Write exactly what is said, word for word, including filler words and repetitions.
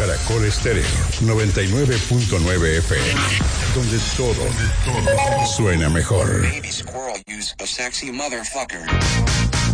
Caracol Estéreo noventa y nueve punto nueve F M, donde todo, todo suena mejor. Baby squirrel use a sexy motherfucker.